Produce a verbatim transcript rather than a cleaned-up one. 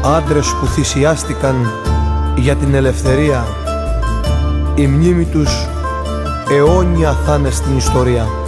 άντρες που θυσιάστηκαν για την ελευθερία, η μνήμη τους αιώνια θα είναι στην ιστορία.